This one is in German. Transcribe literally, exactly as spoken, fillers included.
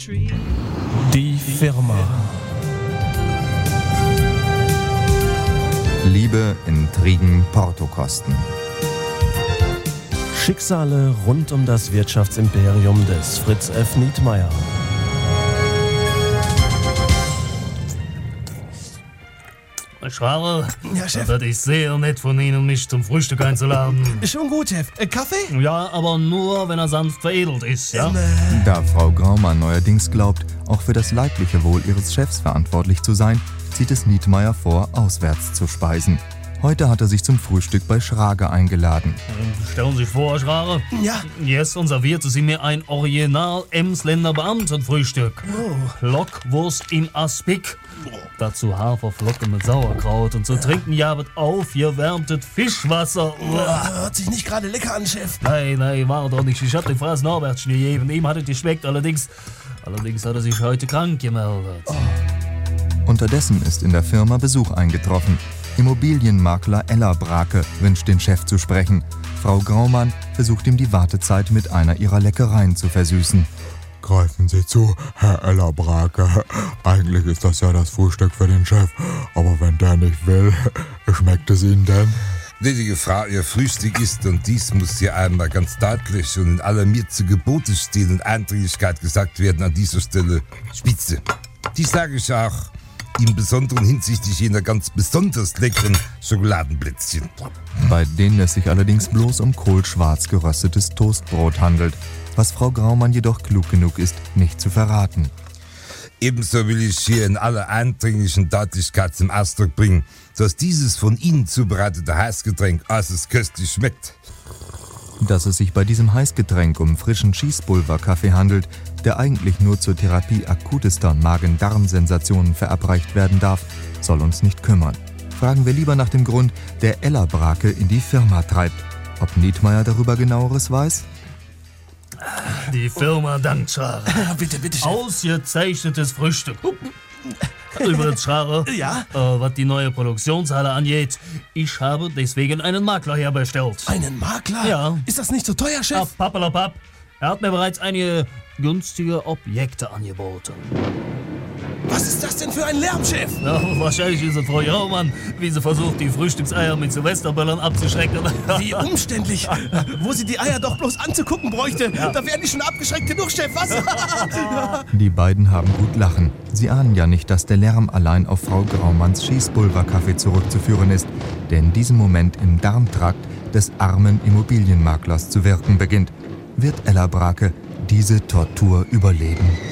Die Firma. Liebe, Intrigen, Portokosten. Schicksale rund um das Wirtschaftsimperium des Fritz F. Nietmeyer. Schwager, Ja, Chef. das ist sehr nett von Ihnen, mich zum Frühstück einzuladen. Schon gut, Chef. Äh, Kaffee? Ja, aber nur, wenn er sanft veredelt ist, ja? Ähm, äh, Da Frau Graumann neuerdings glaubt, auch für das leibliche Wohl ihres Chefs verantwortlich zu sein, zieht es Nietmeyer vor, auswärts zu speisen. Heute hat er sich zum Frühstück bei Schrage eingeladen. Stellen Sie sich vor, Schwager. ja. Gestern servierte sie mir ein Original Emsländer Beamtenfrühstück. Oh. Lockwurst in Aspik. Dazu Haferflocken mit Sauerkraut und zu trinken jabet aufgewärmtes Fischwasser. Uah, hört sich nicht gerade lecker an, Chef. Nein, nein, war doch nicht. Ich hab den Fraß Norbertchen gegeben. Ihm hat es geschmeckt, allerdings, allerdings hat er sich heute krank gemeldet. Oh. Unterdessen ist in der Firma Besuch eingetroffen. Immobilienmakler Ella Brake wünscht den Chef zu sprechen. Frau Graumann versucht ihm die Wartezeit mit einer ihrer Leckereien zu versüßen. Greifen Sie zu, Herr Ella Brake. Eigentlich ist das ja das Frühstück für den Chef. Aber wenn der nicht will, schmeckt es Ihnen denn? Gnädige Frau, Ihr Frühstück ist, und dies muss hier einmal ganz deutlich und in aller mir zu Gebote stehen und Eindringlichkeit gesagt werden, an dieser Stelle Spitze. Dies sage ich auch im Besonderen hinsichtlich jener ganz besonders leckeren Schokoladenplätzchen. Bei denen es sich allerdings bloß um kohlschwarz geröstetes Toastbrot handelt, was Frau Graumann jedoch klug genug ist, nicht zu verraten. Ebenso will ich hier in aller eindringlichen Deutlichkeit zum Ausdruck bringen, dass dieses von Ihnen zubereitete Heißgetränk äußerst köstlich schmeckt. Dass es sich bei diesem Heißgetränk um frischen Schießpulverkaffee handelt, der eigentlich nur zur Therapie akutester Magen-Darm-Sensationen verabreicht werden darf, soll uns nicht kümmern. Fragen wir lieber nach dem Grund, der Ella Brake in die Firma treibt. Ob Nietmeyer darüber Genaueres weiß? Die Firma dankt, Schrager. Ja, bitte, bitte, Chef. Ausgezeichnetes Frühstück. Übrigens, Schrager, Ja? äh, was die neue Produktionshalle angeht, ich habe deswegen einen Makler herbestellt. Einen Makler? Ja. Ist das nicht so teuer, Chef? Ab, pappelapapp. Er hat mir bereits einige günstige Objekte angeboten. Was ist das denn für ein Lärm, Chef? Ja, wahrscheinlich ist es Frau Jaumann, wie sie versucht, die Frühstückseier mit Silvesterböllern abzuschrecken. Wie umständlich. Wo sie die Eier doch bloß anzugucken bräuchte. Da wären die schon abgeschreckt genug, Chef. Was? Die beiden haben gut lachen. Sie ahnen ja nicht, dass der Lärm allein auf Frau Graumanns Schießpulverkaffee zurückzuführen ist, der in diesem Moment im Darmtrakt des armen Immobilienmaklers zu wirken beginnt. Wird Ella Brake diese Tortur überleben?